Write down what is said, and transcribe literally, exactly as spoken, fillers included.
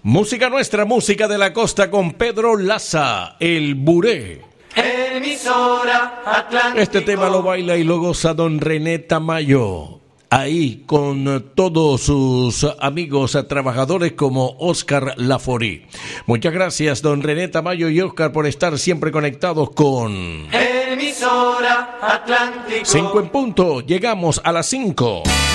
Música nuestra, música de la costa con Pedro Laza, el Buré. Emisora Atlántico. Este tema lo baila y lo goza don René Tamayo. Ahí con todos sus amigos trabajadores como Oscar Laforí. Muchas gracias don René Tamayo y Oscar por estar siempre conectados con Emisora Atlántico. Cinco en punto, llegamos a las cinco.